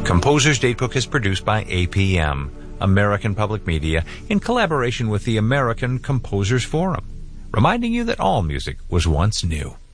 Composer's Datebook is produced by APM, American Public Media, in collaboration with the American Composers Forum, reminding you that all music was once new.